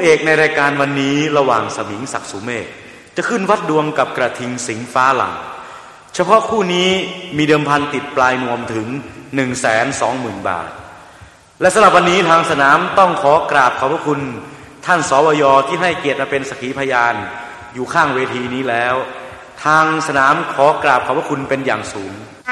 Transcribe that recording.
เอกในรายการวันนี้ระหว่างสมิงศักดิ์สุเมฆจะขึ้นวัดดวงกับกระทิงสิงห์ฟ้าหลังเฉพาะคู่นี้มีเดิมพันติดปลายนวมถึง 120,000 บาทและสำหรับวันนี้ทางสนามต้องขอกราบขอบพระคุณท่านสวยที่ให้เกียรติมาเป็นสักขีพยานอยู่ข้างเวทีนี้แล้วทางสนามขอกราบขอบพระคุณเป็นอย่างสูง